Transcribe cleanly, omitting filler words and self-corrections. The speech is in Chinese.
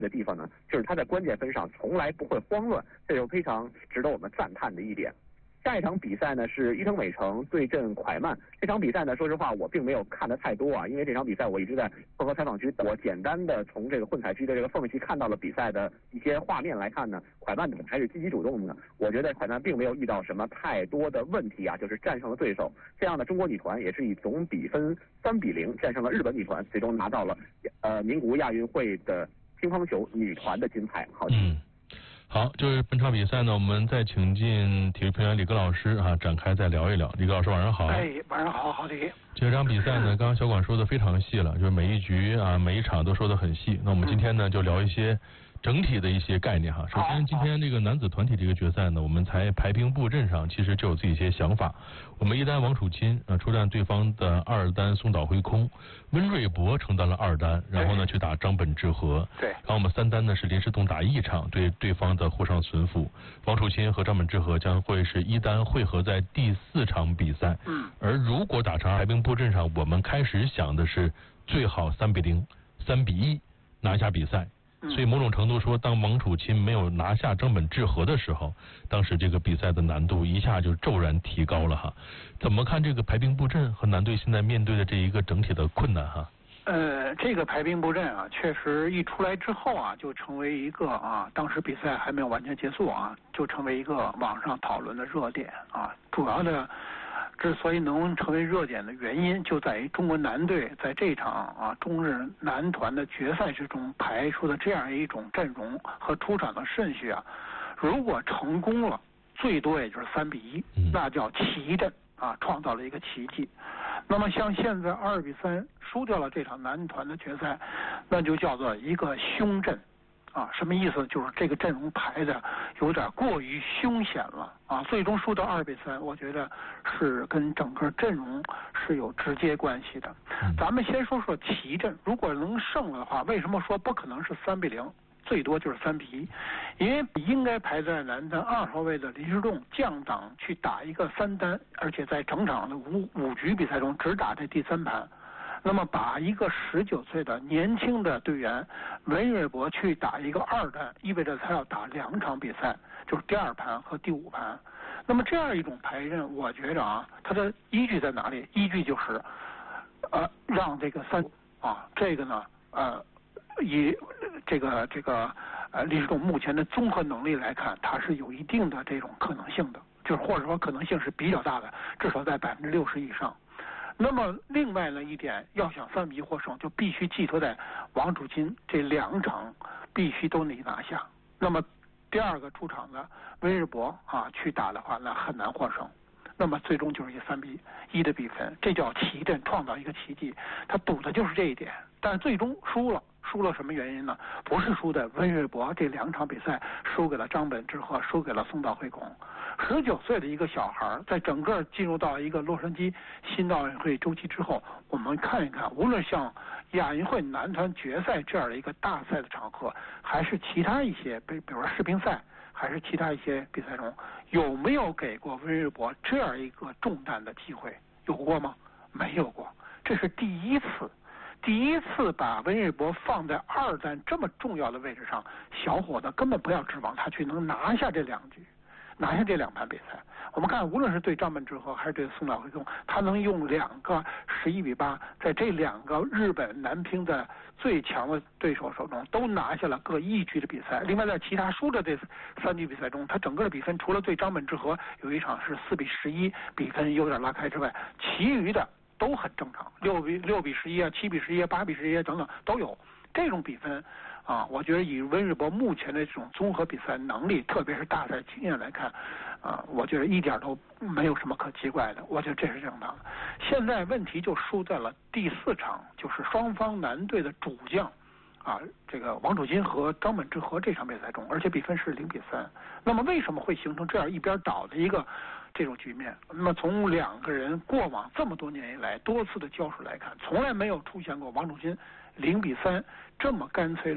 的地方呢，就是他在关键分上从来不会慌乱，这就非常值得我们赞叹的一点。下一场比赛呢是伊藤美诚对阵蒯曼。这场比赛呢，说实话我并没有看得太多啊，因为这场比赛我一直在混合采访区，我简单的从这个混采区的这个缝隙看到了比赛的一些画面来看呢，蒯曼还是积极主动的。我觉得蒯曼并没有遇到什么太多的问题啊，就是战胜了对手。这样的中国女团也是以总比分3-0战胜了日本女团，最终拿到了名古屋亚运会的乒乓球女团的金牌。 好，就是本场比赛呢，我们再请进体育评论员李戈老师啊，展开再聊一聊。李戈老师晚上好。 晚上好，郝迪。 这场比赛呢，刚刚小管说的非常细了，就是每一局啊，每一场都说的很细。那我们今天呢，就聊一些整体的一些概念哈。首先，今天这个男子团体这个决赛呢，我们才排兵布阵上，其实就有自己一些想法。我们一单王楚钦出战对方的二单松岛辉空，温瑞博承担了二单，然后呢去打张本智和。 对。 然后我们三单呢是临时动打一场对对方的沪上隼辅，王楚钦和张本智和将会是一单汇合在第4场比赛。而如果打成排兵布阵上，我们开始想的是最好3-0、3-1拿下比赛。所以某种程度说，当王楚钦没有拿下张本智和的时候，当时这个比赛的难度一下就骤然提高了哈。怎么看这个排兵布阵和男队现在面对的这一个整体的困难哈？ 这个排兵布阵啊，确实一出来之后啊，就成为一个当时比赛还没有完全结束啊，就成为一个网上讨论的热点啊。主要的之所以能成为热点的原因，就在于中国男队在这场中日男团的决赛之中排出的这样一种阵容和出场的顺序啊，如果成功了，最多也就是3-1，那叫奇阵啊，创造了一个奇迹。那么像现在2-3输掉了这场男团的决赛，那就叫做一个凶阵。什么意思？就是这个阵容排的有点过于凶险了啊！最终输到2-3，我觉得是跟整个阵容是有直接关系的。咱们先说说奇阵，如果能胜了的话，为什么说不可能是3-0？最多就是3-1，因为应该排在男单2号位的林诗栋降档去打一个3单，而且在整场的五局比赛中只打这第3盘。那么把一个19岁的年轻的队员文瑞博去打一个2单，意味着他要打2场比赛，就是第2盘和第5盘。那么这样一种排阵，我觉着它的依据在哪里？依据就是让这个这个呢以这个林诗栋目前的综合能力来看，它是有一定的这种可能性的，就是或者说可能性是比较大的，至少在60%以上。那么另外呢一点，要想3-1获胜，就必须寄托在王楚钦这2场必须都得拿下。那么第2个出场的温日博去打的话，那很难获胜。那么最终就是一3-1的比分，这叫奇阵，创造一个奇迹。他赌的就是这一点，但是最终输了。输了什么原因呢？不是输在温瑞博这2场比赛输给了张本智和，输给了松岛辉空。19岁的一个小孩，在整个进入到一个洛杉矶新奥运会周期之后，我们看一看，无论像亚运会男团决赛这样的一个大赛的场合，还是其他一些比如说世乒赛，还是其他一些比赛中，有没有给过温瑞博这样一个重担的机会？有过吗？没有过，这是第一次把温瑞博放在2单这么重要的位置上，小伙子根本不要指望他去能拿下这2局，拿下这2盘比赛。我们看，无论是对张本智和还是对松岛辉空，他能用2个11-8，在这2个日本男乒的最强的对手手中都拿下了各1局的比赛。另外在其他输的这3局比赛中，他整个的比分除了对张本智和有一场是4-11，比分有点拉开之外，其余的都很正常，6-11、7-11、8-11等等都有。这种比分我觉得以温瑞博目前的这种综合比赛能力，特别是大赛经验来看，我觉得一点都没有什么可奇怪的，我觉得这是正常的。现在问题就输在了第4场，就是双方男队的主将这个王楚钦和张本智和这场比赛中，而且比分是0-3。那么为什么会形成这样一边倒的一个这种局面？那么从2个人过往这么多年以来多次的交手来看，从来没有出现过王楚钦0-3这么干脆